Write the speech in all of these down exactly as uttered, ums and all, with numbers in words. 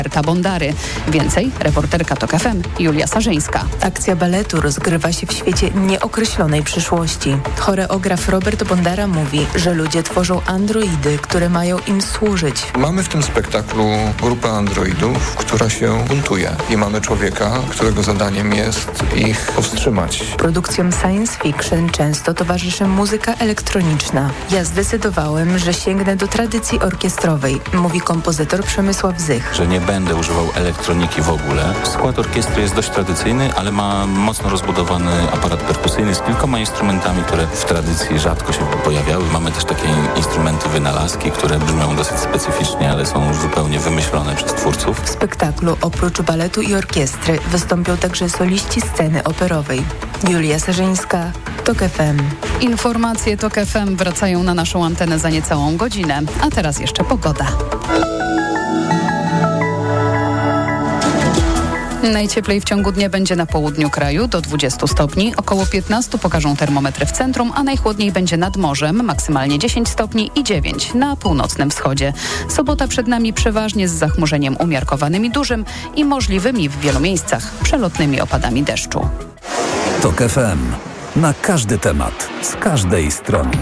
Roberta Bondary. Więcej reporterka TOK F M Julia Sarzyńska. Akcja baletu rozgrywa się w świecie nieokreślonej przyszłości. Choreograf Robert Bondara mówi, że ludzie tworzą androidy, które mają im służyć. Mamy w tym spektaklu grupę androidów, która się buntuje i mamy człowieka, którego zadaniem jest ich powstrzymać. Produkcjom science fiction często towarzyszy muzyka elektroniczna. Ja zdecydowałem, że sięgnę do tradycji orkiestrowej, mówi kompozytor Przemysław Zych. Że nie będę używał elektroniki w ogóle. Skład orkiestry jest dość tradycyjny, ale ma mocno rozbudowany aparat perkusyjny z kilkoma instrumentami, które w tradycji rzadko się pojawiały. Mamy też takie instrumenty wynalazki, które brzmią dosyć specyficznie, ale są zupełnie wymyślone przez twórców. W spektaklu oprócz baletu i orkiestry wystąpią także soliści sceny operowej. Julia Sarzyńska, TOK F M. Informacje TOK F M wracają na naszą antenę za niecałą godzinę, a teraz jeszcze pogoda. Najcieplej w ciągu dnia będzie na południu kraju do dwudziestu stopni, około piętnaście pokażą termometry w centrum, a najchłodniej będzie nad morzem, maksymalnie dziesięć stopni i dziewięć na północnym wschodzie. Sobota przed nami przeważnie z zachmurzeniem umiarkowanym i dużym i możliwymi w wielu miejscach przelotnymi opadami deszczu. TOK F M. Na każdy temat, z każdej strony.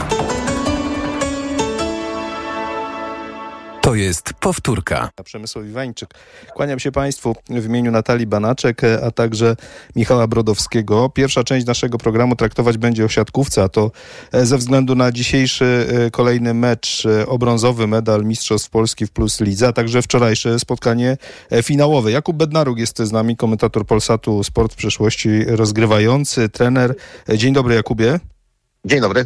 To jest powtórka. Przemysław Iwańczyk. Kłaniam się Państwu w imieniu Natalii Banaczek, a także Michała Brodowskiego. Pierwsza część naszego programu traktować będzie o siatkówce, a to ze względu na dzisiejszy kolejny mecz o brązowy medal Mistrzostw Polski w Plus Lidze, a także wczorajsze spotkanie finałowe. Jakub Bednaruk jest z nami, komentator Polsatu Sport w przeszłości rozgrywający, trener. Dzień dobry, Jakubie. Dzień dobry.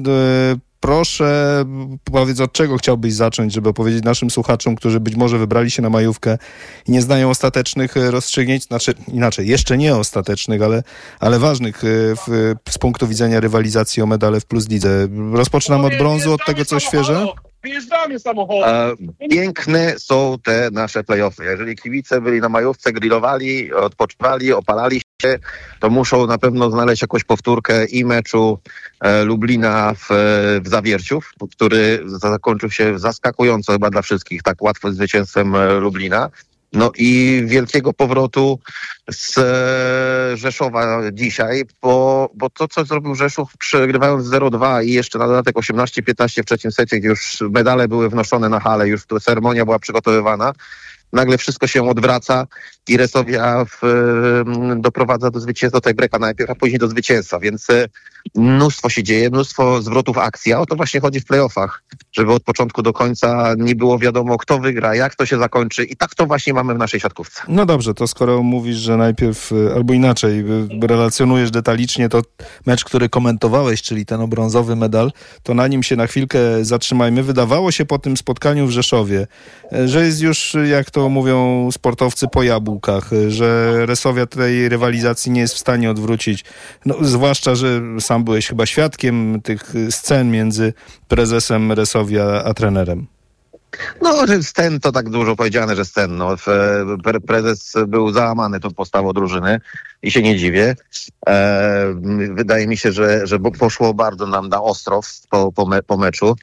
Proszę, powiedz, od czego chciałbyś zacząć, żeby opowiedzieć naszym słuchaczom, którzy być może wybrali się na majówkę i nie znają ostatecznych rozstrzygnięć, znaczy inaczej, jeszcze nie ostatecznych, ale, ale ważnych w, z punktu widzenia rywalizacji o medale w Plus Lidze. Rozpoczynam od brązu, od tego, co świeże. Wyjeżdżamy samochodem. E, piękne są te nasze play-offy. Jeżeli kibice byli na majówce, grillowali, odpoczywali, opalali się, to muszą na pewno znaleźć jakąś powtórkę i meczu e, Lublina w, w Zawierciu, który zakończył się zaskakująco chyba dla wszystkich, tak łatwo zwycięstwem e, Lublina. No i wielkiego powrotu z e, Rzeszowa dzisiaj, bo, bo to, co zrobił Rzeszów, przegrywając zero dwa i jeszcze na dodatek osiemnaście piętnaście w trzecim secie, gdzie już medale były wnoszone na halę, już tu ceremonia była przygotowywana, nagle wszystko się odwraca i Resowia w, doprowadza do zwycięstwa, do tej breka najpierw, a później do zwycięstwa, więc mnóstwo się dzieje, mnóstwo zwrotów akcji, a o to właśnie chodzi w play-offach, żeby od początku do końca nie było wiadomo, kto wygra, jak to się zakończy i tak to właśnie mamy w naszej siatkówce. No dobrze, to skoro mówisz, że najpierw, albo inaczej, relacjonujesz detalicznie to mecz, który komentowałeś, czyli ten o brązowy medal, to na nim się na chwilkę zatrzymajmy. Wydawało się po tym spotkaniu w Rzeszowie, że jest już, jak to mówią sportowcy, po jabłkach, że Resowia tej rywalizacji nie jest w stanie odwrócić. No, zwłaszcza, że sam byłeś chyba świadkiem tych scen między prezesem Resowia a trenerem. No, że scen to tak dużo powiedziane, że scen. No, prezes był załamany tą postawą drużyny i się nie dziwię. E, wydaje mi się, że, że poszło bardzo nam na ostro po, po, me, po meczu.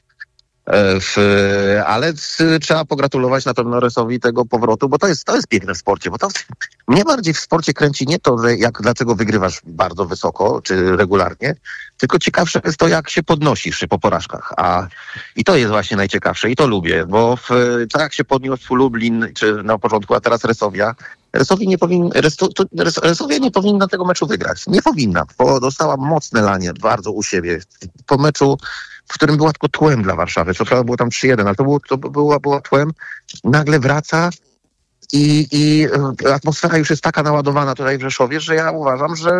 W, ale trzeba pogratulować na pewno Resowi tego powrotu, bo to jest, to jest piękne w sporcie, bo to mnie bardziej w sporcie kręci nie to, że jak, dlaczego wygrywasz bardzo wysoko, czy regularnie, tylko ciekawsze jest to, jak się podnosisz po porażkach, a i to jest właśnie najciekawsze i to lubię, bo w, tak jak się podniósł Lublin, czy na początku, a teraz Resowia, Resowi nie powin, Reso, Res, Resowia nie powinna tego meczu wygrać, nie powinna, bo dostała mocne lanie bardzo u siebie, po meczu, w którym była tylko tłem dla Warszawy. Co prawda było tam trzy jeden, ale to, było, to była, była tłem. Nagle wraca i, i atmosfera już jest taka naładowana tutaj w Rzeszowie, że ja uważam, że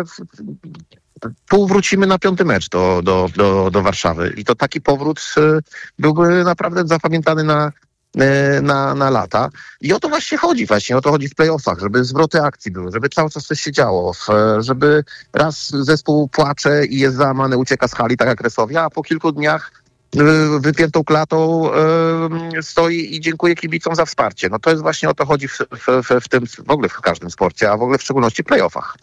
tu wrócimy na piąty mecz do, do, do, do Warszawy. I to taki powrót byłby naprawdę zapamiętany na, na, na lata. I o to właśnie chodzi, właśnie o to chodzi w play-offach, żeby zwroty akcji były, żeby cały czas coś się działo, żeby raz zespół płacze i jest załamany, ucieka z hali, tak jak Resowia, a po kilku dniach wypiętą klatą stoi i dziękuję kibicom za wsparcie. No to jest właśnie o to chodzi w, w, w tym, w ogóle w każdym sporcie, a w ogóle w szczególności w play-offach.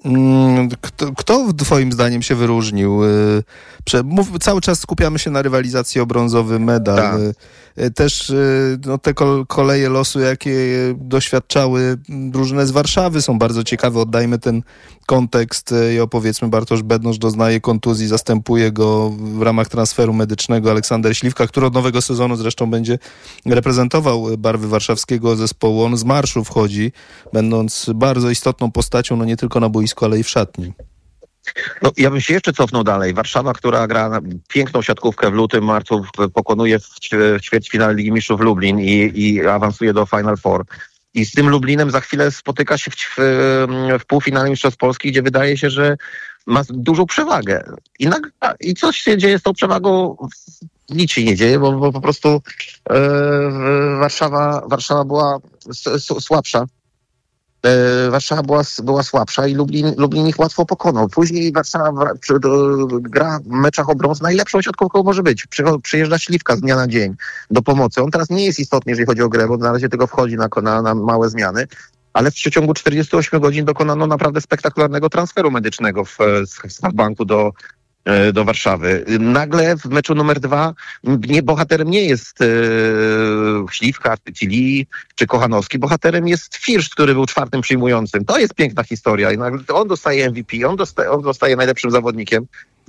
Kto, kto twoim zdaniem się wyróżnił? Mów, cały czas skupiamy się na rywalizacji o brązowy medal. Tak. Też no, te koleje losu, jakie doświadczały drużyny z Warszawy, są bardzo ciekawe. Oddajmy ten kontekst i opowiedzmy, Bartosz Bednosz doznaje kontuzji, zastępuje go w ramach transferu medycznego Aleksander Śliwka, który od nowego sezonu zresztą będzie reprezentował barwy warszawskiego zespołu. On z marszu wchodzi, będąc bardzo istotną postacią, no nie tylko na boisku, ale i w szatni. No, ja bym się jeszcze cofnął dalej. Warszawa, która gra piękną siatkówkę w lutym, marcu, pokonuje w, w ćwierćfinale Ligi Mistrzów Lublin i, i awansuje do Final Four. I z tym Lublinem za chwilę spotyka się w, w, w półfinale Mistrzostw Polski, gdzie wydaje się, że ma dużą przewagę. I, nagle, i coś się dzieje z tą przewagą, nic się nie dzieje, bo, bo po prostu e, Warszawa, Warszawa była s, s, słabsza. Warszawa była, była słabsza i Lublin, Lublin ich łatwo pokonał. Później Warszawa przy, do, gra w meczach o brąz najlepszą siatkówką może być. Przy, przyjeżdża Śliwka z dnia na dzień do pomocy. On teraz nie jest istotny, jeżeli chodzi o grę, bo na razie tylko wchodzi na, na, na małe zmiany, ale w przeciągu czterdziestu ośmiu godzin dokonano naprawdę spektakularnego transferu medycznego w, w banku do do Warszawy. Nagle w meczu numer dwa nie, bohaterem nie jest e, Śliwka, Cili czy Kochanowski. Bohaterem jest Firsz, który był czwartym przyjmującym. To jest piękna historia. I nagle on dostaje M V P, on dostaje, on dostaje najlepszym zawodnikiem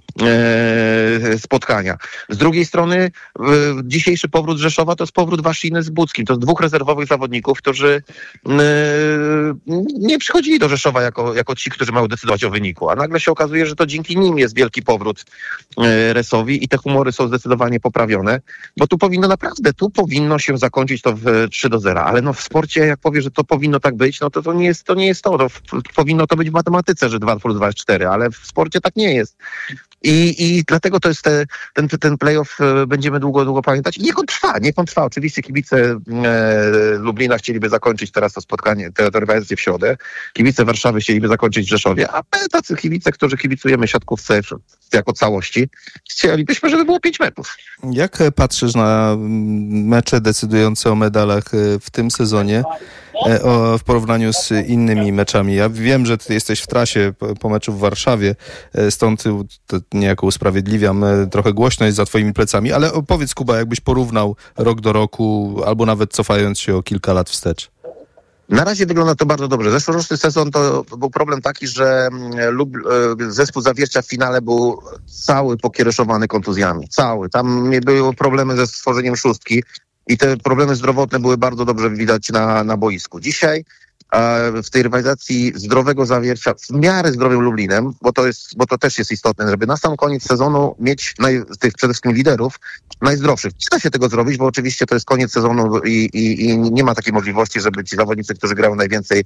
e, spotkania. Z drugiej strony e, dzisiejszy powrót Rzeszowa to jest powrót Wasziny z Buckim. To jest dwóch rezerwowych zawodników, którzy e, nie przychodzili do Rzeszowa jako, jako ci, którzy mają decydować o wyniku. A nagle się okazuje, że to dzięki nim jest wielki powrót e, Resowi i te humory są zdecydowanie poprawione, bo tu powinno naprawdę, tu powinno się zakończyć to w trzy do zera. Ale no w sporcie, jak powie, że to powinno tak być, no to to nie jest to. Nie jest to. to w, powinno to być w matematyce, że dwa plus dwa jest cztery, ale w sporcie tak nie jest. I, i dlatego to jest te, ten, ten playoff będziemy długo, długo pamiętać. I niech on trwa, niech on trwa. Oczywiście kibice e, Lublina chcieliby zakończyć teraz to spotkanie, tę rywalizację w środę. Kibice Warszawy chcieliby zakończyć w Rzeszowie, a my tacy kibice, którzy kibicujemy siatkówce jako całości, chcielibyśmy, żeby było pięć meczów. Jak patrzysz na mecze decydujące o medalach w tym sezonie w porównaniu z innymi meczami? Ja wiem, że ty jesteś w trasie po meczu w Warszawie, stąd to niejako usprawiedliwiam, trochę głośno jest za twoimi plecami, ale powiedz, Kuba, jakbyś porównał rok do roku, albo nawet cofając się o kilka lat wstecz. Na razie wygląda to bardzo dobrze. Zeszłoroczny sezon to był problem taki, że lub, zespół Zawiercia w finale był cały pokiereszowany kontuzjami. Cały. Tam były problemy ze stworzeniem szóstki i te problemy zdrowotne były bardzo dobrze widać na, na boisku. Dzisiaj w tej rywalizacji zdrowego Zawiercia w miarę zdrowym Lublinem, bo to jest, bo to też jest istotne, żeby na sam koniec sezonu mieć naj, tych przede wszystkim liderów najzdrowszych. Nie da się tego zrobić, bo oczywiście to jest koniec sezonu i, i, i nie ma takiej możliwości, żeby ci zawodnicy, którzy grają najwięcej,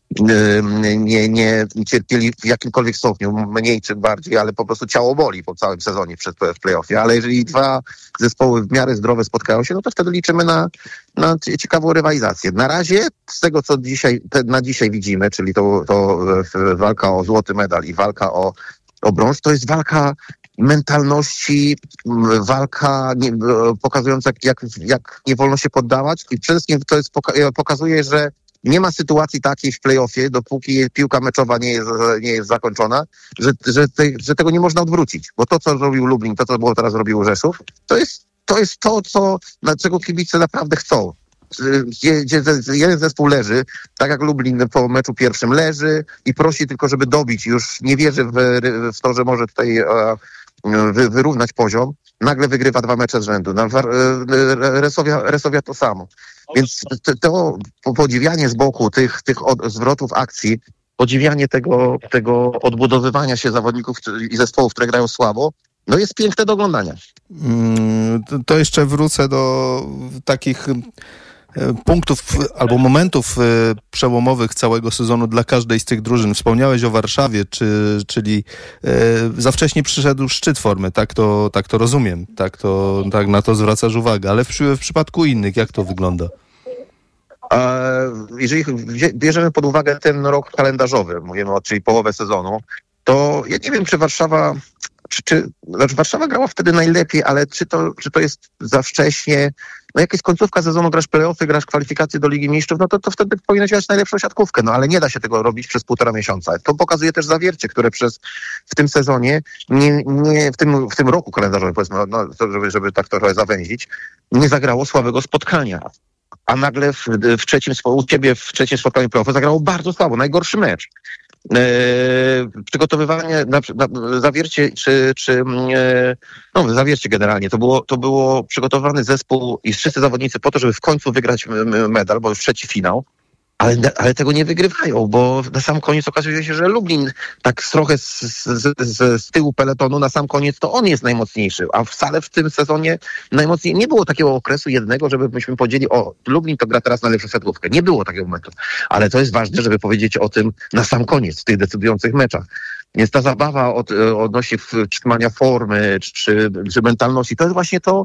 nie, nie cierpieli w jakimkolwiek stopniu, mniej czy bardziej, ale po prostu ciało boli po całym sezonie przed, w play-offie. Ale jeżeli dwa zespoły w miarę zdrowe spotkają się, no to wtedy liczymy na, na ciekawą rywalizację. Na razie z tego, co dzisiaj, na dzisiaj widzimy, czyli to, to walka o złoty medal i walka o, o brąz, to jest walka mentalności, walka nie, pokazująca, jak, jak nie wolno się poddawać i przede wszystkim to jest, pokazuje, że nie ma sytuacji takiej w play-offie, dopóki piłka meczowa nie jest, nie jest zakończona, że, że, te, że tego nie można odwrócić. Bo to, co zrobił Lublin, to, co było teraz robił Rzeszów, to jest to, jest to co, dlaczego kibice naprawdę chcą. Gdzie, gdzie jeden zespół leży, tak jak Lublin po meczu pierwszym leży i prosi tylko, żeby dobić. Już nie wierzy w, w to, że może tutaj wy, wyrównać poziom. Nagle wygrywa dwa mecze z rzędu. Resowia, Resowia to samo. Więc to, to podziwianie z boku tych, tych od, zwrotów akcji, podziwianie tego, tego odbudowywania się zawodników i zespołów, które grają słabo, no jest piękne do oglądania. To jeszcze wrócę do takich punktów albo momentów przełomowych całego sezonu dla każdej z tych drużyn. Wspomniałeś o Warszawie, czy, czyli za wcześnie przyszedł szczyt formy, tak to, tak to rozumiem, tak, to, tak na to zwracasz uwagę, ale w, w przypadku innych jak to wygląda? Jeżeli bierzemy pod uwagę ten rok kalendarzowy, mówimy o, czyli połowę sezonu, to ja nie wiem, czy Warszawa, czy, czy znaczy Warszawa grała wtedy najlepiej, ale czy to, czy to jest za wcześnie? No jak jest końcówka sezonu, grasz play-offy, grasz kwalifikacje do Ligi Mistrzów, no to, to wtedy powinieneś mieć najlepszą siatkówkę, no ale nie da się tego robić przez półtora miesiąca. To pokazuje też Zawiercie, które przez w tym sezonie, nie, nie w, tym, w tym roku kalendarzowym, powiedzmy, no, żeby, żeby tak trochę zawęzić, nie zagrało słabego spotkania. A nagle w, w trzecim, u ciebie w trzecim spotkaniu play-offu zagrało bardzo słabo, najgorszy mecz. Eee, przygotowywanie na, na Zawiercie czy, czy e, no Zawiercie generalnie to było, to było przygotowany zespół i wszyscy zawodnicy po to, żeby w końcu wygrać medal, bo już trzeci finał. Ale, ale tego nie wygrywają, bo na sam koniec okazuje się, że Lublin tak trochę z, z, z, z tyłu peletonu, na sam koniec to on jest najmocniejszy, a wcale w tym sezonie najmocniej nie było takiego okresu jednego, żeby myśmy powiedzieli, o, Lublin to gra teraz najlepszą siatkówkę. Nie było takiego momentu, ale to jest ważne, żeby powiedzieć o tym na sam koniec w tych decydujących meczach. Więc ta zabawa od, odnośnie trzymania formy czy, czy mentalności, to jest właśnie to,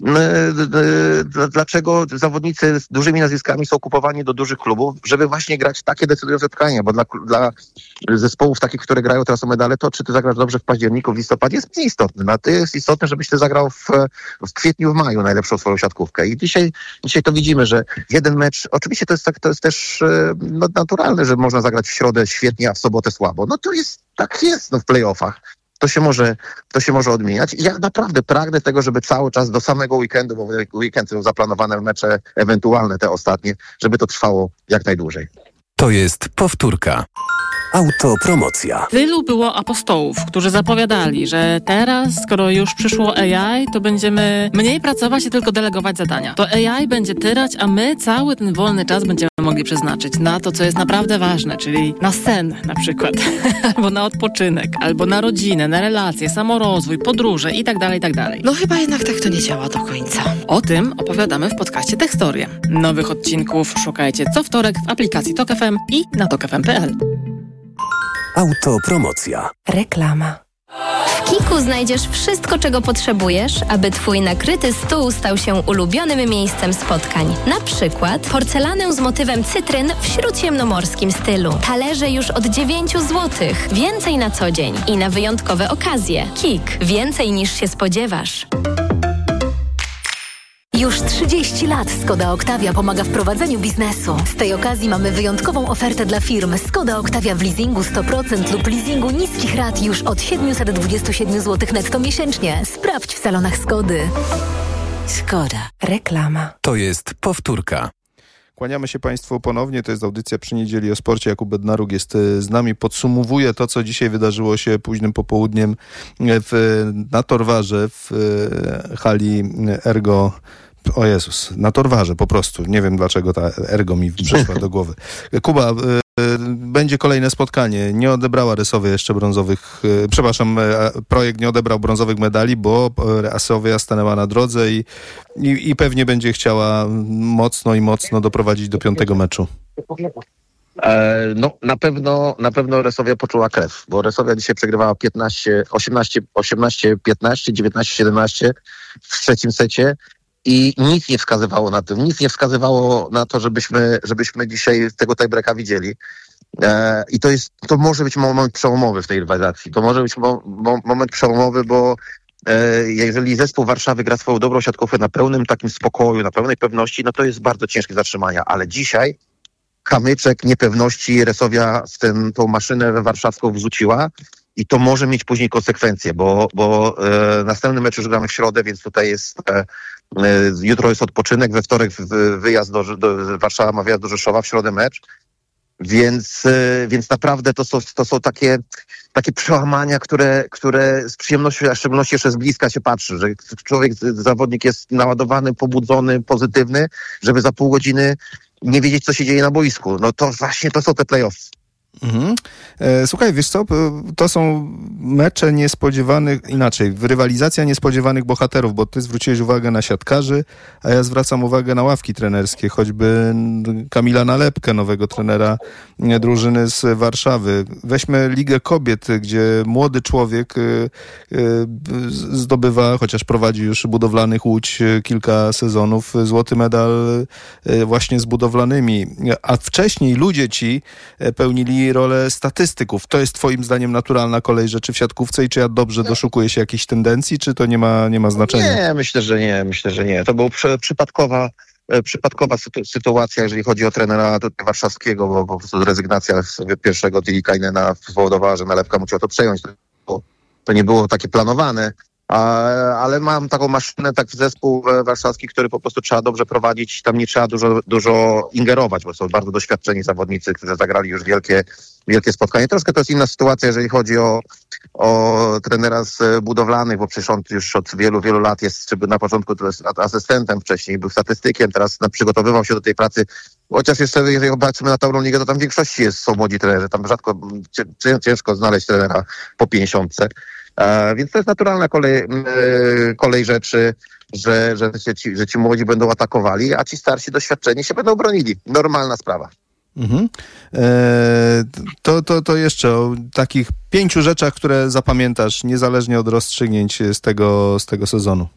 dlaczego zawodnicy z dużymi nazwiskami są kupowani do dużych klubów, żeby właśnie grać takie decydujące spotkania, bo dla, dla zespołów takich, które grają teraz o medale, to czy ty zagrasz dobrze w październiku, w listopadzie jest mniej istotne. No, to jest istotne, żebyś ty zagrał w, w kwietniu, w maju najlepszą swoją siatkówkę. I dzisiaj, dzisiaj to widzimy, że jeden mecz, oczywiście to jest, tak, to jest też no, naturalne, że można zagrać w środę świetnie, a w sobotę słabo. No to jest, tak jest no, w play-offach. To się może, to się może odmieniać. I ja naprawdę pragnę tego, żeby cały czas do samego weekendu, bo weekend są zaplanowane mecze, ewentualne te ostatnie, żeby to trwało jak najdłużej. To jest powtórka. Autopromocja. Wielu było apostołów, którzy zapowiadali, że teraz, skoro już przyszło A I, to będziemy mniej pracować i tylko delegować zadania. To A I będzie tyrać, a my cały ten wolny czas będziemy mogli przeznaczyć na to, co jest naprawdę ważne, czyli na sen na przykład, albo na odpoczynek, albo na rodzinę, na relacje, samorozwój, podróże i tak dalej, i tak dalej. No chyba jednak tak to nie działa do końca. O tym opowiadamy w podcaście Tekstorie. Nowych odcinków szukajcie co wtorek w aplikacji Tok F M i na tok f m kropka p l. Autopromocja. Reklama. W Kiku znajdziesz wszystko, czego potrzebujesz, aby twój nakryty stół stał się ulubionym miejscem spotkań. Na przykład porcelanę z motywem cytryn w śródziemnomorskim stylu. Talerze już od dziewięć złotych. Więcej na co dzień i na wyjątkowe okazje. Kik. Więcej niż się spodziewasz. Już trzydzieści lat Skoda Octavia pomaga w prowadzeniu biznesu. Z tej okazji mamy wyjątkową ofertę dla firm. Skoda Octavia w leasingu sto procent lub leasingu niskich rat już od siedemset dwadzieścia siedem złotych netto miesięcznie. Sprawdź w salonach Skody. Skoda. Reklama. To jest powtórka. Kłaniamy się Państwu ponownie, to jest audycja Przy Niedzieli o Sporcie. Jakub Bednaruk jest z nami, podsumowuje to, co dzisiaj wydarzyło się późnym popołudniem w, na Torwarze w hali Ergo. O Jezus, na Torwarze po prostu. Nie wiem, dlaczego ta Ergo mi przyszła do głowy. Kuba, y, będzie kolejne spotkanie. Nie odebrała Resowie jeszcze brązowych, y, przepraszam, y, projekt nie odebrał brązowych medali, bo Asowia stanęła na drodze i, i, i pewnie będzie chciała mocno i mocno doprowadzić do piątego meczu. E, no na pewno, na pewno Resowia poczuła krew, bo Resowia dzisiaj przegrywała piętnaście, osiemnaście, osiemnaście, piętnaście, dziewiętnaście, siedemnaście w trzecim secie. I nic nie wskazywało na tym, nic nie wskazywało na to, żebyśmy, żebyśmy dzisiaj tego tiebreaka widzieli. E, I to jest, to może być moment przełomowy w tej rywalizacji. To może być mo, mo, moment przełomowy, bo e, jeżeli zespół Warszawy gra swoją dobrą siatkówkę na pełnym takim spokoju, na pełnej pewności, no to jest bardzo ciężkie zatrzymania. Ale dzisiaj kamyczek niepewności Resowia w ten, tą maszynę warszawską wrzuciła. I to może mieć później konsekwencje, bo, bo e, następny mecz już gramy w środę, więc tutaj jest, e, e, jutro jest odpoczynek, we wtorek w, wyjazd do, do Warszawa ma wyjazd do Rzeszowa, w środę mecz, więc, e, więc naprawdę to są, to są takie, takie przełamania, które, które z przyjemnością, a w szczególności jeszcze z bliska się patrzy, że człowiek, zawodnik jest naładowany, pobudzony, pozytywny, żeby za pół godziny nie wiedzieć, co się dzieje na boisku. No to właśnie to są te play-offy. Mhm. E, słuchaj, wiesz co, to są mecze niespodziewanych, inaczej, rywalizacja niespodziewanych bohaterów, bo ty zwróciłeś uwagę na siatkarzy, a ja zwracam uwagę na ławki trenerskie, choćby Kamila Nalepkę, nowego trenera drużyny z Warszawy. Weźmy Ligę Kobiet, gdzie młody człowiek y, y, zdobywa, chociaż prowadzi już budowlanych Łódź kilka sezonów, złoty medal y, właśnie z budowlanymi, a wcześniej ludzie ci pełnili mieli rolę statystyków. To jest twoim zdaniem naturalna kolej rzeczy w siatkówce i czy ja dobrze doszukuję się jakiejś tendencji, czy to nie ma, nie ma znaczenia? Nie, myślę, że nie. Myślę, że nie. To była przy, przypadkowa przypadkowa sytu, sytuacja, jeżeli chodzi o trenera warszawskiego, bo po prostu rezygnacja pierwszego Tilikainena spowodowała, że Nalewka musiał to przejąć. To, to nie było takie planowane. Ale mam taką maszynę, tak zespół warszawski, który po prostu trzeba dobrze prowadzić, tam nie trzeba dużo, dużo ingerować, bo są bardzo doświadczeni zawodnicy, którzy zagrali już wielkie, wielkie spotkanie. Troszkę to jest inna sytuacja, jeżeli chodzi o, o trenera z budowlanych, bo przecież on już od wielu, wielu lat jest, czy na początku to jest asystentem, wcześniej był statystykiem, teraz przygotowywał się do tej pracy. Chociaż jeszcze, jeżeli patrzymy na tą ligę, to tam w większości jest, są młodzi trenerzy, tam rzadko, ciężko znaleźć trenera po pięćdziesiątce. Uh, więc to jest naturalna kolej, yy, kolej rzeczy, że, że, ci, że ci młodzi będą atakowali, a ci starsi doświadczeni się będą bronili. Normalna sprawa. Mhm. E, to, to, to jeszcze o takich pięciu rzeczach, które zapamiętasz, niezależnie od rozstrzygnięć z tego, z tego sezonu.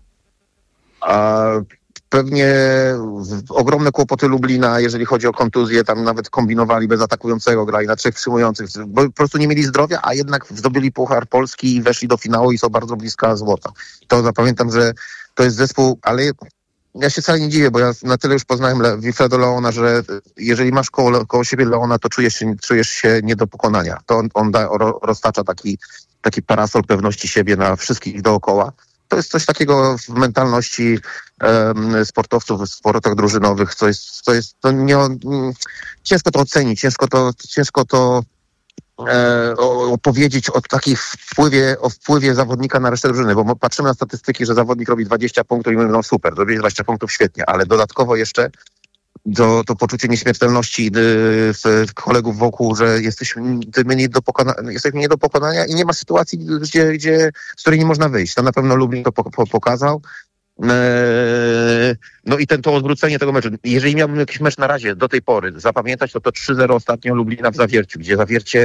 A pewnie ogromne kłopoty Lublina, jeżeli chodzi o kontuzję, tam nawet kombinowali bez atakującego, grali na trzech przyjmujących, bo po prostu nie mieli zdrowia, a jednak zdobyli Puchar Polski i weszli do finału i są bardzo bliska złota. To zapamiętam, że to jest zespół, ale ja się wcale nie dziwię, bo ja na tyle już poznałem Le- Wilfredo Leona, że jeżeli masz koło, koło siebie Leona, to czujesz się, czujesz się nie do pokonania. To on, on da, ro, roztacza taki, taki parasol pewności siebie na wszystkich dookoła. To jest coś takiego w mentalności um, sportowców w sportach drużynowych, co jest, co jest to nie, ciężko to ocenić, ciężko to, ciężko to e, opowiedzieć o takim wpływie, o wpływie zawodnika na resztę drużyny, bo patrzymy na statystyki, że zawodnik robi dwadzieścia punktów i mówimy, no super, zrobiłeś dwadzieścia punktów, świetnie, ale dodatkowo jeszcze to, to poczucie nieśmiertelności yy, kolegów wokół, że jesteśmy nie do, pokona- jesteśmy nie do pokonania i nie ma sytuacji, gdzie, gdzie, z której nie można wyjść. To na pewno Lublin to po, po, pokazał. Yy, no i ten, to odwrócenie tego meczu. Jeżeli miałbym jakiś mecz na razie do tej pory zapamiętać, to to trzy zero ostatnio Lublina w Zawierciu, gdzie Zawiercie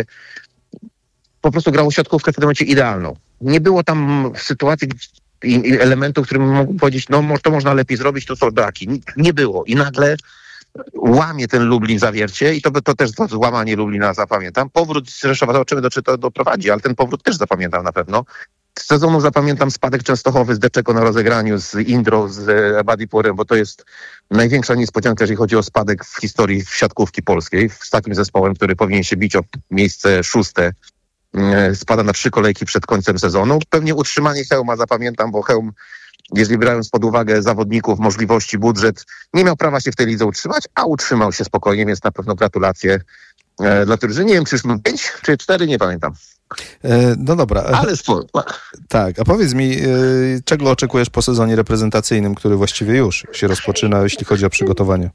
po prostu grało siatkówkę w tym momencie idealną. Nie było tam sytuacji i, i elementów, którym mógłbym powiedzieć, no to można lepiej zrobić, to są braki. Nie było. I nagle łamie ten Lublin Zawiercie i to, to też to złamanie Lublina zapamiętam. Powrót z Rzeszowa, zobaczymy do czy to doprowadzi, ale ten powrót też zapamiętam na pewno. Z sezonu zapamiętam spadek Częstochowy z Deczeko na rozegraniu, z Indro, z Badipurem, bo to jest największa niespodzianka, jeżeli chodzi o spadek w historii siatkówki polskiej. Z takim zespołem, który powinien się bić o miejsce szóste, spada na trzy kolejki przed końcem sezonu. Pewnie utrzymanie Chełma zapamiętam, bo Chełm, jeżeli brając pod uwagę zawodników, możliwości, budżet, nie miał prawa się w tej lidze utrzymać, a utrzymał się spokojnie, więc na pewno gratulacje e, dla drużyny. Nie wiem, czy już mam pięć, czy cztery, nie pamiętam. E, no dobra. Ale sport. Tak, a powiedz mi, e, czego oczekujesz po sezonie reprezentacyjnym, który właściwie już się rozpoczyna, jeśli chodzi o przygotowanie?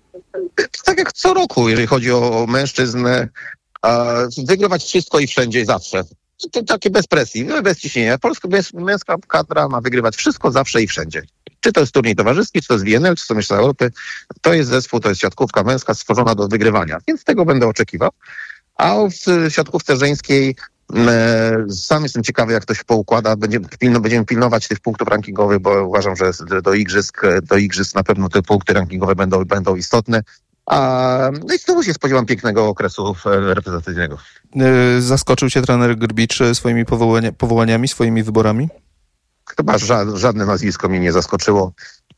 Tak jak co roku, jeżeli chodzi o, o mężczyzn, a wygrywać wszystko i wszędzie i zawsze. To takie bez presji, bez ciśnienia. Polska męska kadra ma wygrywać wszystko, zawsze i wszędzie. Czy to jest turniej towarzyski, czy to jest W N L, czy to Mistrzostwa Europy. To jest zespół, to jest siatkówka męska stworzona do wygrywania. Więc tego będę oczekiwał. A w siatkówce żeńskiej e, sam jestem ciekawy, jak to się poukłada. Będziemy, pilno, będziemy pilnować tych punktów rankingowych, bo uważam, że do igrzysk, do igrzysk na pewno te punkty rankingowe będą, będą istotne. A, no i znowu się spodziewam pięknego okresu reprezentacyjnego. Zaskoczył cię trener Grbicz swoimi powołania, powołaniami, swoimi wyborami? Chyba ża- żadne nazwisko mnie nie zaskoczyło,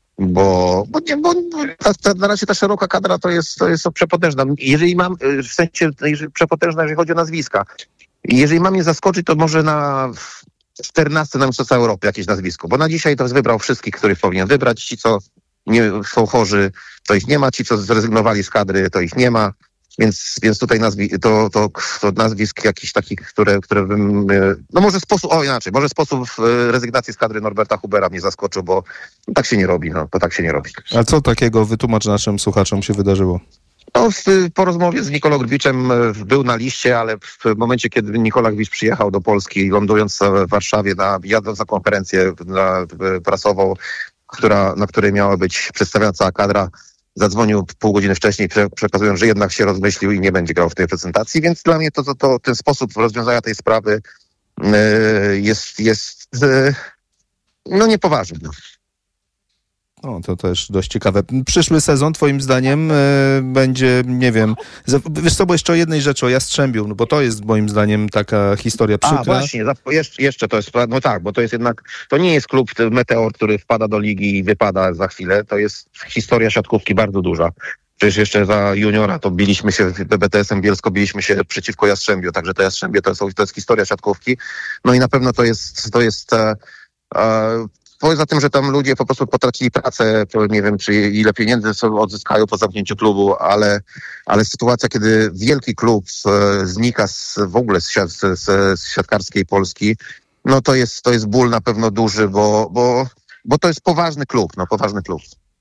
bo, bo, nie, bo ta, ta, na razie ta szeroka kadra to jest, to jest przepotężna. Jeżeli mam, w sensie jeżeli przepotężna, jeżeli chodzi o nazwiska. Jeżeli mam je zaskoczyć, to może na czternaste na Mistrzostwa Europy jakieś nazwisko, bo na dzisiaj to wybrał wszystkich, których powinien wybrać. Ci, co nie są chorzy, to ich nie ma. Ci, co zrezygnowali z kadry, to ich nie ma. Więc, więc tutaj nazwi, to, to, to nazwisk jakichś takich, które, które bym... No może sposób, o inaczej, może sposób rezygnacji z kadry Norberta Hubera mnie zaskoczył, bo tak się nie robi, no, to tak się nie robi. A co takiego, wytłumacz naszym słuchaczom, się wydarzyło? No, w, po rozmowie z Nikolą Grbiczem był na liście, ale w momencie, kiedy Nikola Grbic przyjechał do Polski, lądując w Warszawie, na, jadąc na konferencję na, prasową, która, na której miała być przedstawiona cała kadra, zadzwonił pół godziny wcześniej, przekazując, że jednak się rozmyślił i nie będzie grał w tej prezentacji, więc dla mnie to, to, to ten sposób rozwiązania tej sprawy yy, jest, jest yy, no niepoważny. O, to też dość ciekawe. Przyszły sezon, twoim zdaniem, e, będzie, nie wiem, za, wiesz co, bo jeszcze o jednej rzeczy, o Jastrzębiu, no bo to jest moim zdaniem taka historia przykra. A, właśnie, jeszcze, jeszcze to jest, no tak, bo to jest jednak, to nie jest klub Meteor, który wpada do ligi i wypada za chwilę, to jest historia siatkówki bardzo duża. Przecież jeszcze za juniora to biliśmy się, B T S-em Bielsko biliśmy się przeciwko Jastrzębiu, także to Jastrzębie to jest, to jest historia siatkówki. No i na pewno to jest, to jest e, e, poza tym, że tam ludzie po prostu potracili pracę, to nie wiem, czy ile pieniędzy sobie odzyskają po zamknięciu klubu, ale, ale sytuacja, kiedy wielki klub e, znika z, w ogóle z, z, z, z siatkarskiej Polski, no to jest, to jest ból na pewno duży, bo, bo, bo to jest poważny klub, no poważny klub.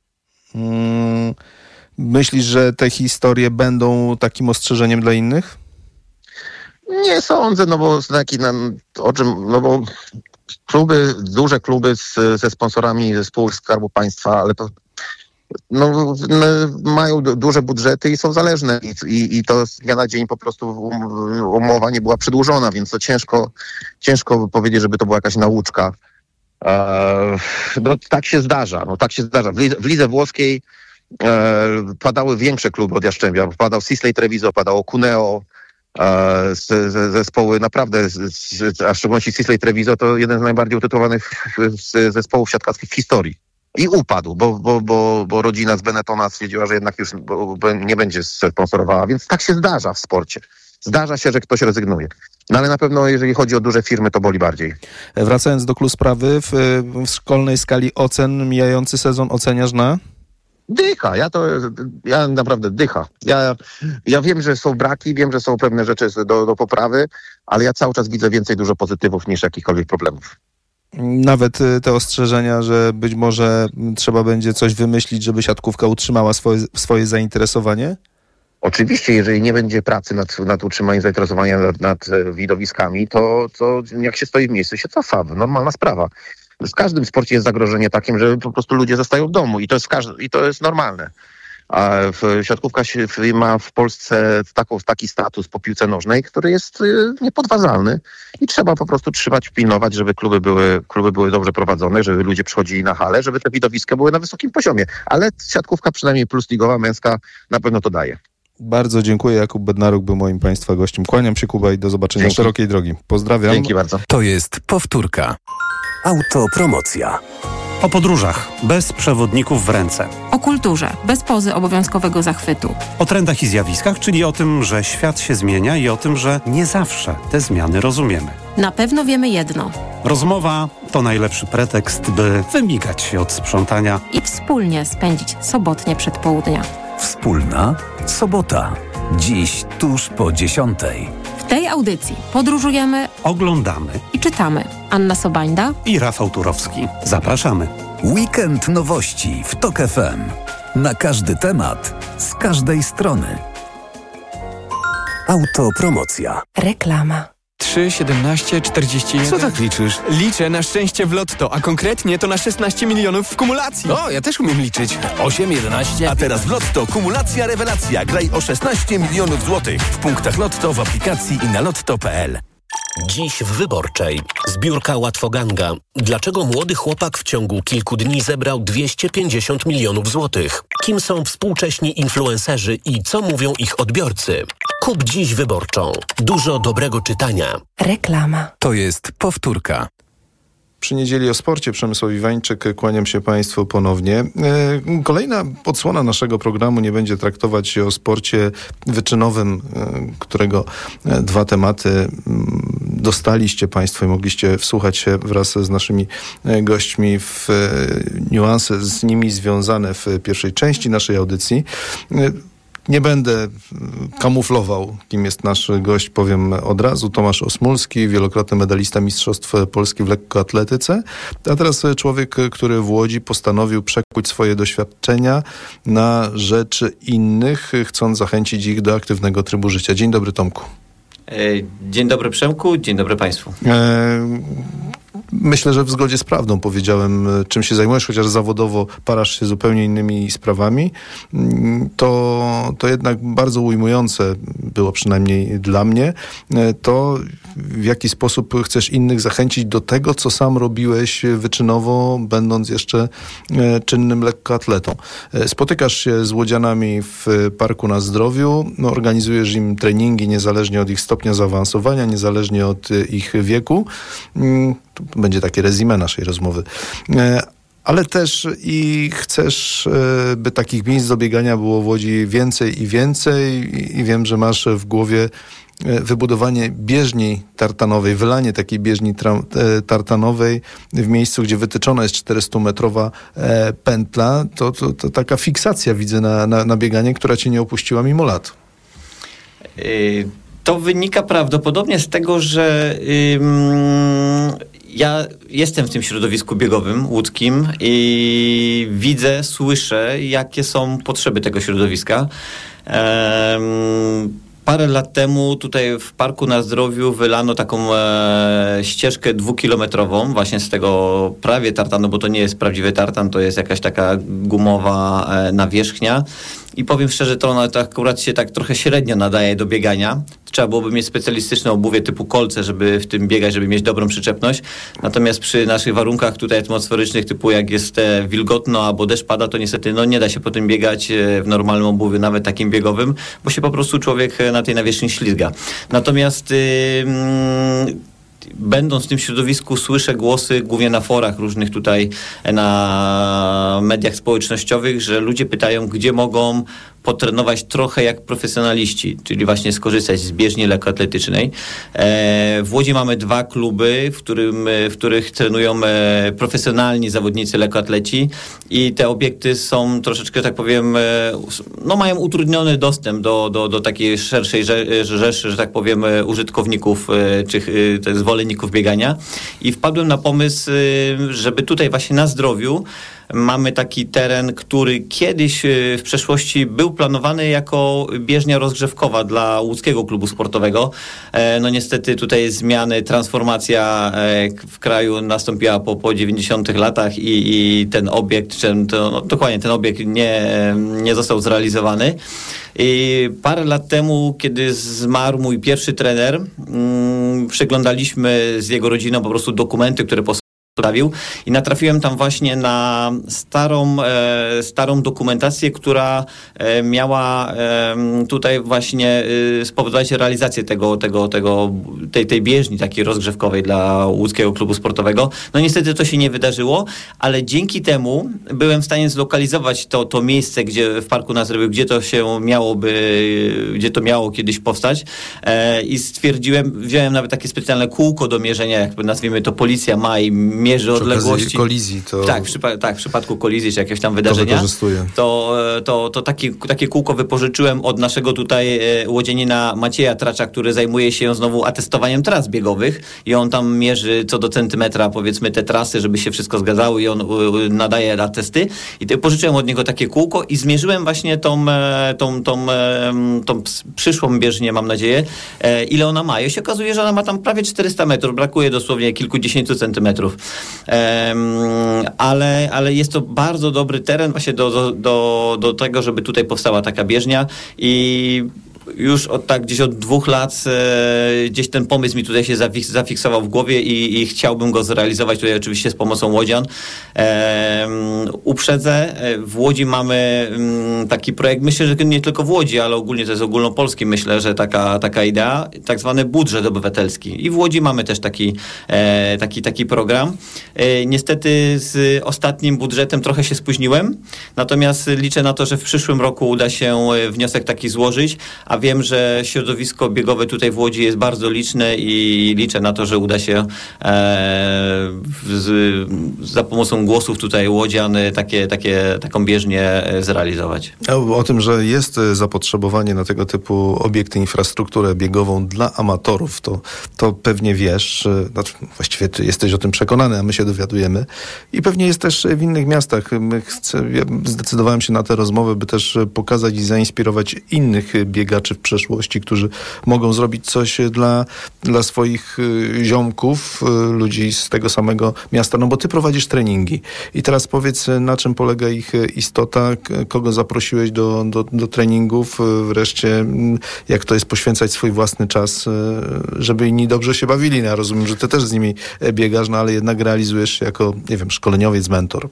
Hmm. Myślisz, że te historie będą takim ostrzeżeniem dla innych? Nie sądzę, no bo taki, no, o czym, no bo kluby, duże kluby z, ze sponsorami ze spółek Skarbu Państwa, ale to no, mają duże budżety i są zależne i, i, i to z dnia na dzień po prostu umowa nie była przedłużona, więc to ciężko, ciężko powiedzieć, żeby to była jakaś nauczka. Eee, no tak się zdarza, no tak się zdarza. W lidze, w lidze włoskiej E, padały większe kluby od Jastrzębia. Padał Sisley Treviso, padało Cuneo, e, z, z, zespoły naprawdę, z, z, a w szczególności Sisley Treviso to jeden z najbardziej utytułowanych z, zespołów siatkarskich w historii. I upadł, bo, bo, bo, bo rodzina z Benettona stwierdziła, że jednak już bo, bo nie będzie sponsorowała, więc tak się zdarza w sporcie. Zdarza się, że ktoś rezygnuje. No ale na pewno, jeżeli chodzi o duże firmy, to boli bardziej. Wracając do klubu sprawy, w, w szkolnej skali ocen mijający sezon oceniasz na? Dycha, ja to, ja naprawdę dycha. Ja, ja wiem, że są braki, wiem, że są pewne rzeczy do, do poprawy, ale ja cały czas widzę więcej dużo pozytywów niż jakichkolwiek problemów. Nawet te ostrzeżenia, że być może trzeba będzie coś wymyślić, żeby siatkówka utrzymała swoje, swoje zainteresowanie? Oczywiście, jeżeli nie będzie pracy nad, nad utrzymaniem zainteresowania nad, nad widowiskami, to, to jak się stoi w miejscu, się cofa. Normalna sprawa. W każdym sporcie jest zagrożenie takim, że po prostu ludzie zostają w domu i to jest, każdy, i to jest normalne. A w, siatkówka się, ma w Polsce taką, taki status po piłce nożnej, który jest y, niepodważalny i trzeba po prostu trzymać, pilnować, żeby kluby były, kluby były dobrze prowadzone, żeby ludzie przychodzili na halę, żeby te widowiska były na wysokim poziomie. Ale siatkówka przynajmniej plus ligowa, męska na pewno to daje. Bardzo dziękuję. Jakub Bednaruk był moim Państwa gościem. Kłaniam się, Kuba, i do zobaczenia. Dzięki. Szerokiej drogi. Pozdrawiam. Dzięki bardzo. To jest powtórka. Autopromocja. O podróżach bez przewodników w ręce. O kulturze bez pozy obowiązkowego zachwytu. O trendach i zjawiskach, czyli o tym, że świat się zmienia i o tym, że nie zawsze te zmiany rozumiemy. Na pewno wiemy jedno. Rozmowa to najlepszy pretekst, by wymigać się od sprzątania i wspólnie spędzić sobotnie przedpołudnia. Wspólna sobota. Dziś tuż po dziesiątej. W tej audycji podróżujemy, oglądamy i czytamy. Anna Sobańda i Rafał Turowski. Zapraszamy. Weekend nowości w TOK F M. Na każdy temat, z każdej strony. Autopromocja. Reklama. trzy, siedemnaście, czterdzieści jeden. Co tak liczysz? Liczę na szczęście w lotto, a konkretnie to na szesnaście milionów w kumulacji. O, ja też umiem liczyć. osiem, jedenaście. A teraz w Lotto kumulacja rewelacja. Graj o szesnaście milionów złotych w punktach Lotto, w aplikacji i na lotto kropka p l. Dziś w Wyborczej. Zbiórka Łatwoganga. Dlaczego młody chłopak w ciągu kilku dni zebrał dwieście pięćdziesiąt milionów złotych? Kim są współcześni influencerzy i co mówią ich odbiorcy? Kup dziś Wyborczą. Dużo dobrego czytania. Reklama. To jest powtórka. Przy niedzieli o sporcie Przemysław Iwańczyk, kłaniam się Państwu ponownie. Kolejna odsłona naszego programu nie będzie traktować się o sporcie wyczynowym, którego dwa tematy dostaliście Państwo i mogliście wsłuchać się wraz z naszymi gośćmi w niuanse z nimi związane w pierwszej części naszej audycji. Nie będę kamuflował, kim jest nasz gość, powiem od razu. Tomasz Osmulski, wielokrotny medalista Mistrzostw Polski w lekkoatletyce, a teraz człowiek, który w Łodzi postanowił przekuć swoje doświadczenia na rzecz innych, chcąc zachęcić ich do aktywnego trybu życia. Dzień dobry, Tomku. Dzień dobry, Przemku, dzień dobry Państwu. E- myślę, że w zgodzie z prawdą powiedziałem, czym się zajmujesz, chociaż zawodowo parasz się zupełnie innymi sprawami, to, to jednak bardzo ujmujące było przynajmniej dla mnie to, w jaki sposób chcesz innych zachęcić do tego, co sam robiłeś wyczynowo, będąc jeszcze czynnym lekkoatletą. Spotykasz się z łodzianami w Parku na Zdrowiu, no, organizujesz im treningi niezależnie od ich stopnia zaawansowania, niezależnie od ich wieku. To będzie takie resume naszej rozmowy. Ale też i chcesz, by takich miejsc do biegania było w Łodzi więcej i więcej i wiem, że masz w głowie wybudowanie bieżni tartanowej, wylanie takiej bieżni tra- tartanowej w miejscu, gdzie wytyczona jest czterystumetrowa e, pętla, to, to, to taka fiksacja widzę na, na, na bieganie, która cię nie opuściła mimo lat. Yy, to wynika prawdopodobnie z tego, że yy, ja jestem w tym środowisku biegowym łódzkim i widzę, słyszę, jakie są potrzeby tego środowiska. Yy, Parę lat temu tutaj w Parku na Zdrowiu wylano taką e, ścieżkę dwukilometrową właśnie z tego prawie tartanu, bo to nie jest prawdziwy tartan, to jest jakaś taka gumowa e, nawierzchnia. I powiem szczerze, to ona to akurat się tak trochę średnio nadaje do biegania. Trzeba byłoby mieć specjalistyczne obuwie typu kolce, żeby w tym biegać, żeby mieć dobrą przyczepność. Natomiast przy naszych warunkach tutaj atmosferycznych, typu jak jest e, wilgotno albo deszcz pada, to niestety no, nie da się po tym biegać e, w normalnym obuwiu, nawet takim biegowym, bo się po prostu człowiek na tej nawierzchni ślizga. Natomiast yy, będąc w tym środowisku, słyszę głosy głównie na forach różnych tutaj, na mediach społecznościowych, że ludzie pytają, gdzie mogą potrenować trochę jak profesjonaliści, czyli właśnie skorzystać z bieżni lekkoatletycznej. W Łodzi mamy dwa kluby, w, którym, w których trenują profesjonalni zawodnicy lekkoatleci i te obiekty są troszeczkę, tak powiem, no mają utrudniony dostęp do, do, do takiej szerszej rzeszy, że tak powiem, użytkowników czy zwolenników biegania. I wpadłem na pomysł, żeby tutaj właśnie na Zdrowiu mamy taki teren, który kiedyś w przeszłości był planowany jako bieżnia rozgrzewkowa dla łódzkiego klubu sportowego. No niestety tutaj zmiany, transformacja w kraju nastąpiła po, po dziewięćdziesiątych latach i, i ten obiekt, ten, to, no, dokładnie ten obiekt nie, nie został zrealizowany. I parę lat temu, kiedy zmarł mój pierwszy trener, mm, przeglądaliśmy z jego rodziną po prostu dokumenty, które postawił i natrafiłem tam właśnie na starą, e, starą dokumentację, która e, miała e, tutaj właśnie e, spowodować realizację tego, tego, tego, tej, tej bieżni takiej rozgrzewkowej dla łódzkiego klubu sportowego. No niestety to się nie wydarzyło, ale dzięki temu byłem w stanie zlokalizować to, to miejsce, gdzie w Parku na Zdrowiu, gdzie to się miałoby, gdzie to miało kiedyś powstać e, i stwierdziłem, wziąłem nawet takie specjalne kółko do mierzenia, jakby nazwijmy to policja ma i mierzy odległości. Kolizji to... Tak, w, przypa- tak, w przypadku kolizji czy jakieś tam wydarzenia, to, to, to takie, takie kółko wypożyczyłem od naszego tutaj e, łodzianina Macieja Tracza, który zajmuje się znowu atestowaniem tras biegowych i on tam mierzy co do centymetra, powiedzmy, te trasy, żeby się wszystko zgadzało i on e, nadaje atesty. I te, pożyczyłem od niego takie kółko i zmierzyłem właśnie tą, e, tą, tą, e, tą przyszłą bieżnię, mam nadzieję, e, ile ona ma. I się okazuje, że ona ma tam prawie czterysta metrów, brakuje dosłownie kilkudziesięciu centymetrów. Ale, ale jest to bardzo dobry teren właśnie do, do, do, do tego, żeby tutaj powstała taka bieżnia i już od tak gdzieś od dwóch lat e, gdzieś ten pomysł mi tutaj się zafiks, zafiksował w głowie i, i chciałbym go zrealizować tutaj oczywiście z pomocą łodzian. E, uprzedzę, w Łodzi mamy m, taki projekt, myślę, że nie tylko w Łodzi, ale ogólnie to jest ogólnopolski, myślę, że taka, taka idea, tak zwany budżet obywatelski. I w Łodzi mamy też taki, e, taki, taki program. E, niestety z ostatnim budżetem trochę się spóźniłem, natomiast liczę na to, że w przyszłym roku uda się wniosek taki złożyć, a wiem, że środowisko biegowe tutaj w Łodzi jest bardzo liczne i liczę na to, że uda się e, z, za pomocą głosów tutaj łodzian takie, takie, taką bieżnię zrealizować. O, o tym, że jest zapotrzebowanie na tego typu obiekty, infrastrukturę biegową dla amatorów, to, to pewnie wiesz, znaczy, właściwie ty jesteś o tym przekonany, a my się dowiadujemy i pewnie jest też w innych miastach. My chcę, ja zdecydowałem się na tę rozmowę, by też pokazać i zainspirować innych biegaczy działaczy w przeszłości, którzy mogą zrobić coś dla, dla swoich ziomków, ludzi z tego samego miasta. No bo ty prowadzisz treningi. I teraz powiedz, na czym polega ich istota, kogo zaprosiłeś do, do, do treningów, wreszcie jak to jest poświęcać swój własny czas, żeby inni dobrze się bawili. Ja rozumiem, że ty też z nimi biegasz, no ale jednak realizujesz się jako, nie wiem, szkoleniowiec, mentor.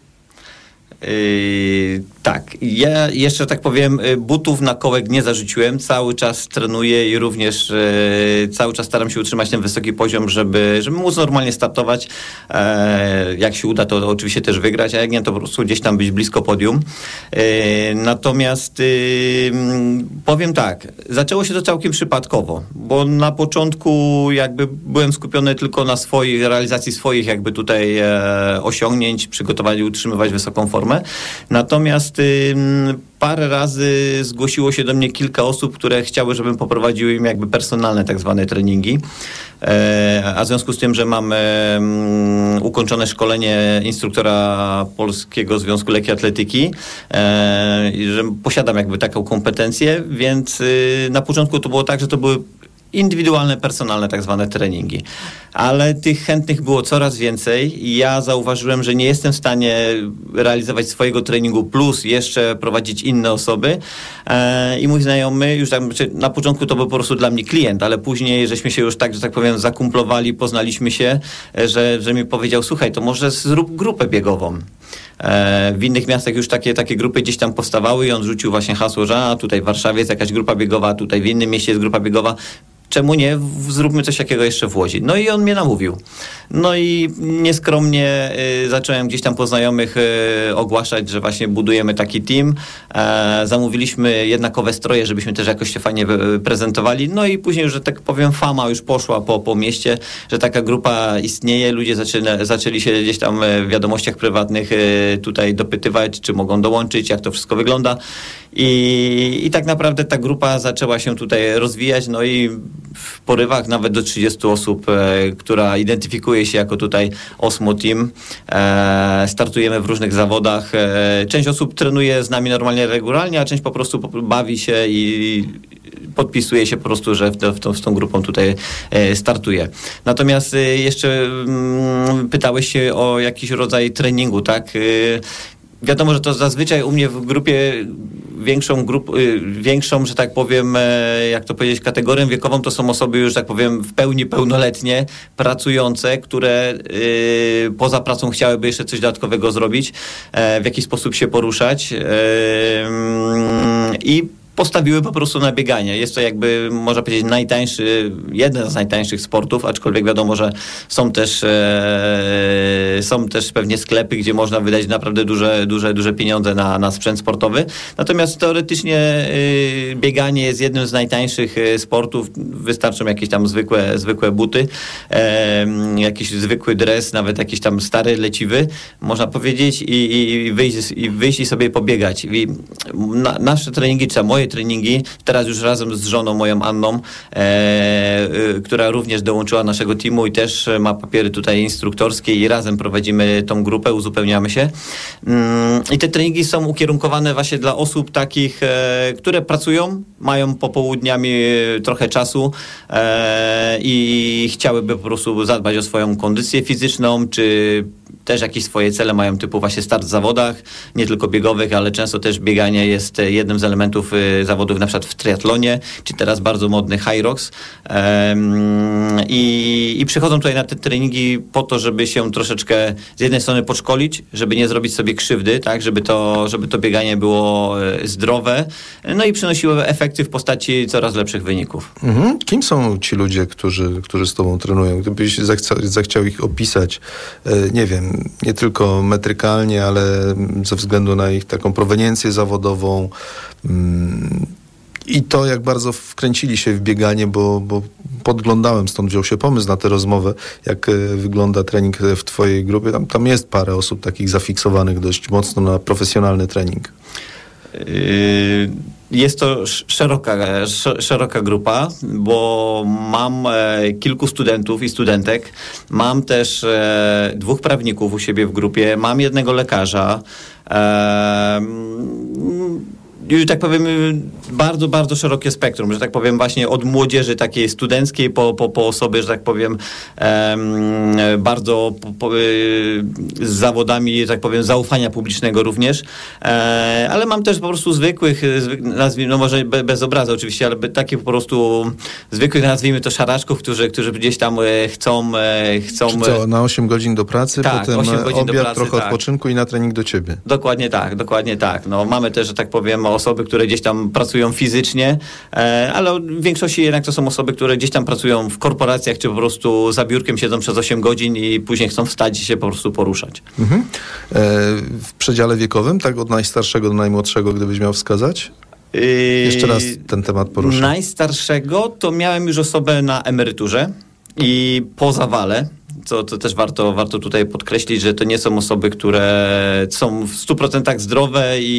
Yy, tak, ja jeszcze tak powiem, butów na kołek nie zarzuciłem, cały czas trenuję i również yy, cały czas staram się utrzymać ten wysoki poziom, żeby, żeby móc normalnie startować. E, jak się uda, to oczywiście też wygrać, a jak nie, to po prostu gdzieś tam być blisko podium. E, natomiast yy, powiem tak, zaczęło się to całkiem przypadkowo, bo na początku jakby byłem skupiony tylko na swojej realizacji swoich jakby tutaj e, osiągnięć, przygotować i utrzymywać wysoką formę. Natomiast y, parę razy zgłosiło się do mnie kilka osób, które chciały, żebym poprowadził im jakby personalne tak zwane treningi. E, a w związku z tym, że mamy um, ukończone szkolenie instruktora Polskiego Związku Lekkiej Atletyki, e, że posiadam jakby taką kompetencję, więc y, na początku to było tak, że to były indywidualne, personalne tak zwane treningi. Ale tych chętnych było coraz więcej i ja zauważyłem, że nie jestem w stanie realizować swojego treningu plus jeszcze prowadzić inne osoby. E, I mój znajomy, już tak, na początku to był po prostu dla mnie klient, ale później żeśmy się już tak, że tak powiem, zakumplowali, poznaliśmy się, że, że mi powiedział, słuchaj, to może zrób grupę biegową. E, w innych miastach już takie, takie grupy gdzieś tam powstawały i on rzucił właśnie hasło, że a tutaj w Warszawie jest jakaś grupa biegowa, a tutaj w innym mieście jest grupa biegowa. Czemu nie? Zróbmy coś takiego jeszcze w Łodzi. No i on mnie namówił. No i nieskromnie y, zacząłem gdzieś tam po znajomych y, ogłaszać, że właśnie budujemy taki team. E, zamówiliśmy jednakowe stroje, żebyśmy też jakoś się fajnie y, prezentowali. No i później, że tak powiem, fama już poszła po, po mieście, że taka grupa istnieje. Ludzie zaczęli, zaczęli się gdzieś tam w wiadomościach prywatnych y, tutaj dopytywać, czy mogą dołączyć, jak to wszystko wygląda. I, I tak naprawdę ta grupa zaczęła się tutaj rozwijać, no i w porywach nawet do trzydziestu osób, e, która identyfikuje się jako tutaj Osmo Team. E, startujemy w różnych zawodach. E, część osób trenuje z nami normalnie, regularnie, a część po prostu bawi się i podpisuje się po prostu, że w to, w to, z tą grupą tutaj e, startuje. Natomiast e, jeszcze m, pytałeś się o jakiś rodzaj treningu, tak? E, Wiadomo, że to zazwyczaj u mnie w grupie większą, grup, większą, że tak powiem, jak to powiedzieć, kategorią wiekową to są osoby już, tak powiem, w pełni pełnoletnie, pracujące, które yy, poza pracą chciałyby jeszcze coś dodatkowego zrobić, yy, w jakiś sposób się poruszać yy, i postawiły po prostu na bieganie. Jest to jakby, można powiedzieć, najtańszy, jeden z najtańszych sportów, aczkolwiek wiadomo, że są też e, są też pewnie sklepy, gdzie można wydać naprawdę duże, duże, duże pieniądze na, na sprzęt sportowy. Natomiast teoretycznie e, bieganie jest jednym z najtańszych e, sportów. Wystarczą jakieś tam zwykłe, zwykłe buty, e, jakiś zwykły dres, nawet jakiś tam stary, leciwy, można powiedzieć, i, i, wyjść, i wyjść i sobie pobiegać. I na, nasze treningi, czy moje treningi, teraz już razem z żoną moją Anną, e, y, która również dołączyła naszego teamu i też ma papiery tutaj instruktorskie i razem prowadzimy tą grupę, uzupełniamy się. Mm, I te treningi są ukierunkowane właśnie dla osób takich, e, które pracują, mają popołudniami trochę czasu e, i chciałyby po prostu zadbać o swoją kondycję fizyczną, czy też jakieś swoje cele mają, typu właśnie start w zawodach, nie tylko biegowych, ale często też bieganie jest jednym z elementów y, zawodów, na przykład w triatlonie, czy teraz bardzo modny Hyrox. Um, i, I przychodzą tutaj na te treningi po to, żeby się troszeczkę z jednej strony podszkolić, żeby nie zrobić sobie krzywdy, tak, żeby to, żeby to bieganie było y, zdrowe, no i przynosiło efekty w postaci coraz lepszych wyników. Mhm. Kim są ci ludzie, którzy, którzy z tobą trenują? Gdybyś zachciał, zachciał ich opisać, y, nie wiem, nie tylko metrykalnie, ale ze względu na ich taką proweniencję zawodową mm, i to, jak bardzo wkręcili się w bieganie, bo, bo podglądałem, stąd wziął się pomysł na tę rozmowę, jak wygląda trening w twojej grupie. Tam, tam jest parę osób takich zafiksowanych dość mocno na profesjonalny trening. Yy... Jest to szeroka, szeroka grupa, bo mam e, kilku studentów i studentek, mam też e, dwóch prawników u siebie w grupie, mam jednego lekarza, e, już tak powiem, bardzo, bardzo szerokie spektrum, że tak powiem, właśnie od młodzieży takiej studenckiej po, po, po osoby, że tak powiem, em, bardzo po, po, z zawodami, że tak powiem, zaufania publicznego również, e, ale mam też po prostu zwykłych, zwyk, nazwijmy, no może be, bez obrazu oczywiście, ale takich po prostu zwykłych, nazwijmy to szaraczków, którzy, którzy gdzieś tam e, chcą... E, chcą Czy co, na osiem godzin do pracy, tak, potem obiad, pracy, trochę tak. odpoczynku i na trening do ciebie. Dokładnie tak, dokładnie tak. No, mamy też, że tak powiem, osoby, które gdzieś tam pracują fizycznie, e, ale w większości jednak to są osoby, które gdzieś tam pracują w korporacjach, czy po prostu za biurkiem siedzą przez osiem godzin i później chcą wstać i się po prostu poruszać. Mhm. E, w przedziale wiekowym, tak od najstarszego do najmłodszego, gdybyś miał wskazać? Yy, Jeszcze raz ten temat poruszę. Najstarszego to miałem już osobę na emeryturze i po zawale. Co, co też warto, warto tutaj podkreślić, że to nie są osoby, które są w stu procentach zdrowe i,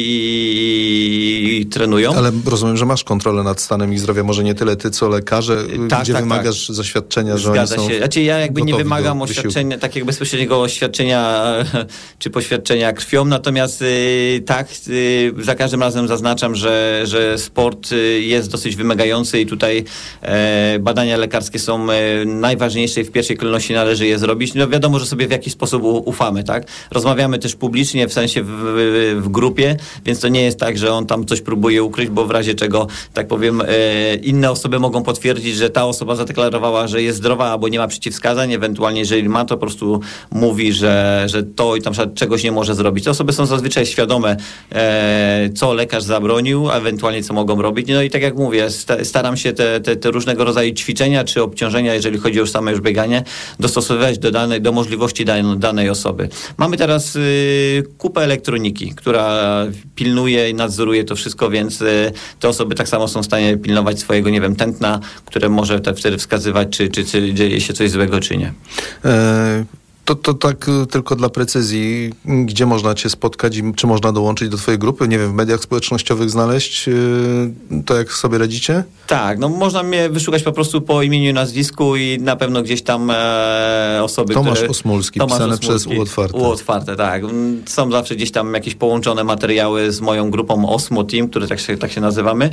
i, i trenują. Ale rozumiem, że masz kontrolę nad stanem ich zdrowia, może nie tyle ty, co lekarze, tak, gdzie tak, wymagasz tak. zaświadczenia, że Zgadza oni są się. Znaczy ja jakby nie wymagam oświadczenia, takiego bezpośredniego oświadczenia czy poświadczenia krwią, natomiast y, tak, y, za każdym razem zaznaczam, że, że sport y, jest dosyć wymagający i tutaj y, badania lekarskie są y, najważniejsze i w pierwszej kolejności należy je zrobić. No wiadomo, że sobie w jakiś sposób ufamy, tak? Rozmawiamy też publicznie, w sensie w, w, w grupie, więc to nie jest tak, że on tam coś próbuje ukryć, bo w razie czego, tak powiem, e, inne osoby mogą potwierdzić, że ta osoba zadeklarowała, że jest zdrowa albo nie ma przeciwwskazań, ewentualnie jeżeli ma, to po prostu mówi, że, że to i tam czegoś nie może zrobić. Te osoby są zazwyczaj świadome, e, co lekarz zabronił, a ewentualnie co mogą robić. No i tak jak mówię, sta, staram się te, te, te różnego rodzaju ćwiczenia czy obciążenia, jeżeli chodzi o same już bieganie, dostosowywać do danej, do możliwości danej, danej osoby. Mamy teraz y, kupę elektroniki, która pilnuje i nadzoruje to wszystko, więc y, te osoby tak samo są w stanie pilnować swojego, nie wiem, tętna, które może te wtedy wskazywać, czy, czy, czy dzieje się coś złego, czy nie. E- To, to tak tylko dla precyzji, gdzie można cię spotkać i czy można dołączyć do twojej grupy? Nie wiem, w mediach społecznościowych znaleźć to, jak sobie radzicie? Tak, no można mnie wyszukać po prostu po imieniu i nazwisku i na pewno gdzieś tam e, osoby, Tomasz które... Osmulski, Tomasz pisane Osmulski, przez U Otwarte. U Otwarte, tak. Są zawsze gdzieś tam jakieś połączone materiały z moją grupą Osmo Team, które tak się, tak się nazywamy.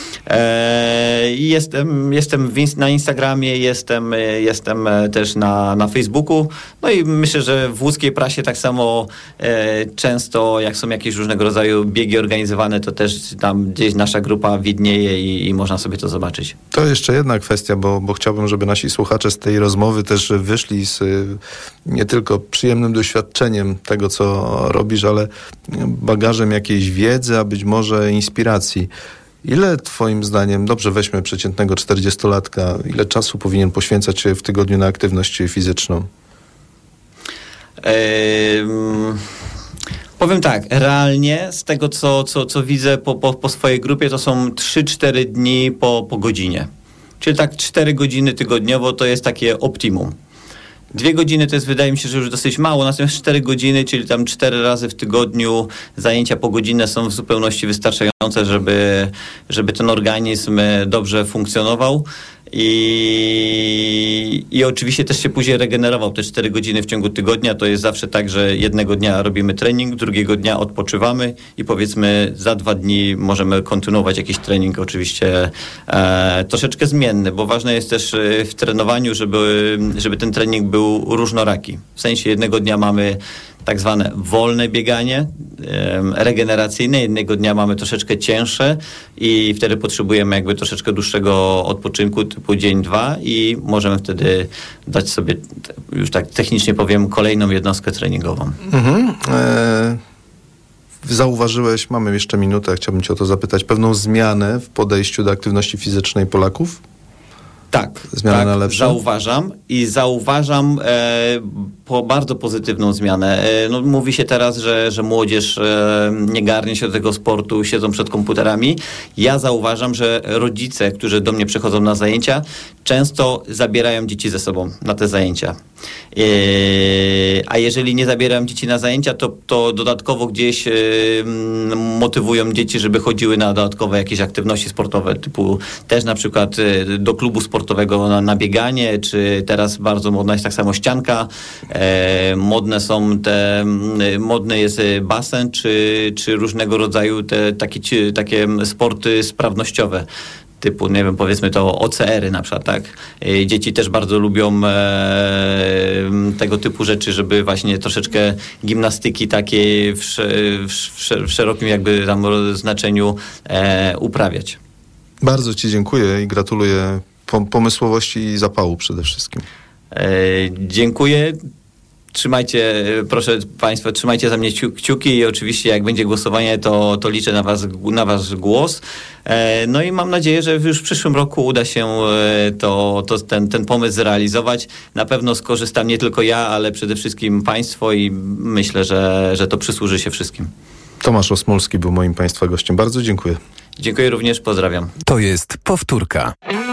E, I jestem, jestem w, na Instagramie, jestem, jestem też na, na Facebooku, no i myślę, że w łódzkiej prasie tak samo e, często, jak są jakieś różnego rodzaju biegi organizowane, to też tam gdzieś nasza grupa widnieje i, i można sobie to zobaczyć. To jeszcze jedna kwestia, bo, bo chciałbym, żeby nasi słuchacze z tej rozmowy też wyszli z nie tylko przyjemnym doświadczeniem tego, co robisz, ale bagażem jakiejś wiedzy, a być może inspiracji. Ile twoim zdaniem, dobrze weźmy przeciętnego czterdziestolatka, ile czasu powinien poświęcać się w tygodniu na aktywność fizyczną? Um, powiem tak, realnie z tego, co, co, co widzę po, po, po swojej grupie, to są trzy cztery dni po, po godzinie. Czyli tak cztery godziny tygodniowo to jest takie optimum. Dwie godziny to jest, wydaje mi się, że już dosyć mało, natomiast cztery godziny, czyli tam cztery razy w tygodniu zajęcia po godzinę są w zupełności wystarczające, żeby, żeby ten organizm dobrze funkcjonował. I, I oczywiście też się później regenerował te cztery godziny w ciągu tygodnia. To jest zawsze tak, że jednego dnia robimy trening, drugiego dnia odpoczywamy i powiedzmy za dwa dni możemy kontynuować jakiś trening, oczywiście e, troszeczkę zmienny, bo ważne jest też w trenowaniu, żeby, żeby ten trening był różnoraki. W sensie jednego dnia mamy tak zwane wolne bieganie e, regeneracyjne, jednego dnia mamy troszeczkę cięższe i wtedy potrzebujemy jakby troszeczkę dłuższego odpoczynku, typu dzień, dwa i możemy wtedy dać sobie, już tak technicznie powiem, kolejną jednostkę treningową. Mhm. E, zauważyłeś, mamy jeszcze minutę, chciałbym cię o to zapytać, pewną zmianę w podejściu do aktywności fizycznej Polaków? Tak, Zmiana tak na lepsze? zauważam i zauważam e, po bardzo pozytywną zmianę. E, no, mówi się teraz, że, że młodzież e, nie garnie się do tego sportu, siedzą przed komputerami. Ja zauważam, że rodzice, którzy do mnie przychodzą na zajęcia, często zabierają dzieci ze sobą na te zajęcia. A jeżeli nie zabieram dzieci na zajęcia, to, to dodatkowo gdzieś motywują dzieci, żeby chodziły na dodatkowe jakieś aktywności sportowe, typu też na przykład do klubu sportowego na, na bieganie, czy teraz bardzo modna jest tak samo ścianka, modne są te, modny jest basen, czy, czy różnego rodzaju te takie, takie sporty sprawnościowe. Typu, nie wiem, powiedzmy to O C R-y na przykład, tak? Dzieci też bardzo lubią e, tego typu rzeczy, żeby właśnie troszeczkę gimnastyki takiej w, w, w szerokim jakby tam znaczeniu e, uprawiać. Bardzo Ci dziękuję i gratuluję pomysłowości i zapału przede wszystkim. E, dziękuję. Trzymajcie, proszę Państwa, trzymajcie za mnie kciuki i oczywiście jak będzie głosowanie, to, to liczę na was, na wasz głos. No i mam nadzieję, że już w przyszłym roku uda się to, to ten, ten pomysł zrealizować. Na pewno skorzystam nie tylko ja, ale przede wszystkim Państwo i myślę, że, że to przysłuży się wszystkim. Tomasz Osmolski był moim Państwa gościem. Bardzo dziękuję. Dziękuję również, pozdrawiam. To jest powtórka.